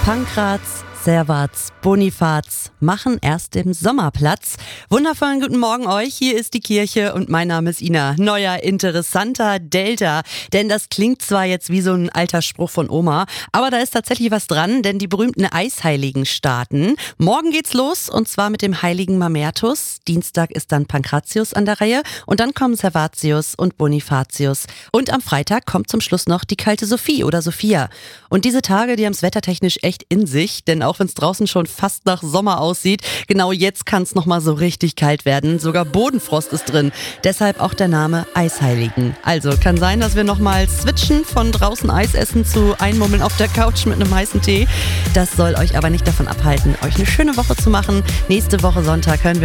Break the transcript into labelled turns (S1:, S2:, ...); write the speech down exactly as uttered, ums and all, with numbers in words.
S1: Pankraz, Servaz, Bonifaz machen erst im Sommer Platz. Wundervollen guten Morgen euch, hier ist die Kirche und mein Name ist Ina. Neuer, interessanter Delta, denn das klingt zwar jetzt wie so ein alter Spruch von Oma, aber da ist tatsächlich was dran, denn die berühmten Eisheiligen starten. Morgen geht's los und zwar mit dem heiligen Mamertus. Dienstag ist dann Pankratius an der Reihe und dann kommen Servatius und Bonifatius. Und am Freitag kommt zum Schluss noch die kalte Sophie oder Sophia. Und diese Tage, die haben es wettertechnisch echt in sich, denn auch wenn es draußen schon fast nach Sommer aussieht, genau jetzt kann es nochmal so richtig kalt werden. Sogar Bodenfrost ist drin. Deshalb auch der Name Eisheiligen. Also kann sein, dass wir nochmal switchen von draußen Eis essen zu einmummeln auf der Couch mit einem heißen Tee. Das soll euch aber nicht davon abhalten, euch eine schöne Woche zu machen. Nächste Woche Sonntag hören wir